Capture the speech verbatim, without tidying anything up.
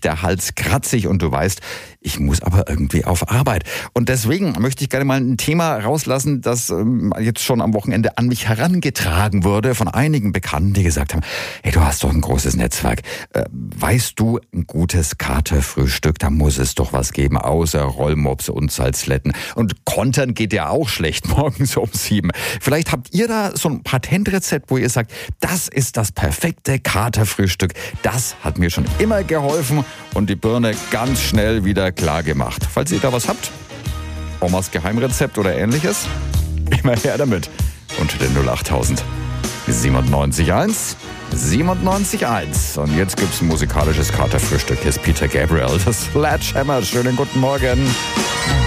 leicht, der Hals kratzig und du weißt, ich muss aber irgendwie auf Arbeit. Und deswegen möchte ich gerne mal ein Thema rauslassen, das ähm, jetzt schon am Wochenende an mich herangetragen wurde von einigen Bekannten, die gesagt haben, hey, du hast doch ein großes Netzwerk. Äh, weißt du, ein gutes Katerfrühstück, da muss es doch was geben, außer Rollmops und Salzletten. Und kontern geht ja auch schlecht morgens um sieben. Vielleicht habt ihr da so ein Patentrezept, wo ihr sagt, das ist das perfekte Katerfrühstück. Das hat mir schon immer geholfen und die Birne ganz schnell wieder klar gemacht. Falls ihr da was habt, Omas Geheimrezept oder ähnliches, immer her damit. Unter den null acht tausend siebenundneunzig eins siebenundneunzig eins. Und jetzt gibt's ein musikalisches Katerfrühstück. Hier ist Peter Gabriel, das Sledgehammer. Schönen guten Morgen.